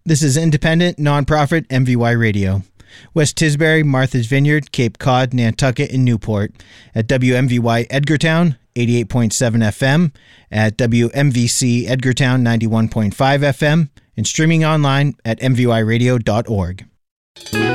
This is independent, nonprofit MVY Radio. West Tisbury, Martha's Vineyard, Cape Cod, Nantucket, and Newport. At WMVY Edgartown, 88.7 FM. At WMVC Edgartown, 91.5 FM. And streaming online at mvyradio.org.